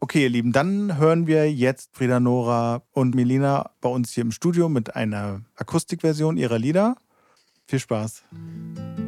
Okay, ihr Lieben, dann hören wir jetzt Frieda, Nora und Melina bei uns hier im Studio mit einer Akustikversion ihrer Lieder. Viel Spaß.